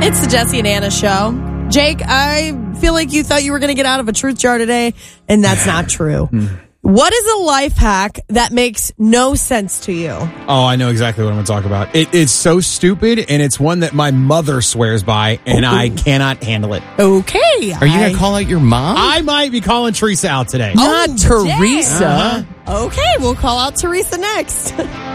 It's the Jesse and Anna show. Jake, I feel like you thought you were going to get out of a truth jar today, and that's not true. What is a life hack that makes no sense to you? Oh, I know exactly what I'm going to talk about. It's so stupid, and it's one that my mother swears by, and I cannot handle it. Okay. Are you going to call out your mom? I might be calling Teresa out today. Not Teresa. Okay, we'll call out Teresa next.